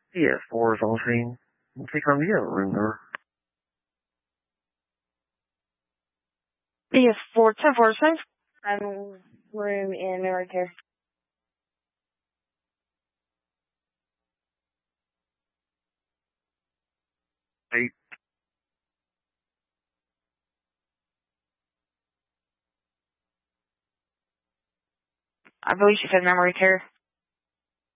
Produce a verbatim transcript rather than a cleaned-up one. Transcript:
B F four is on scene. Take on the other room number. B F four, ten four six. I'm room in memory care. Eight. I believe she said memory care.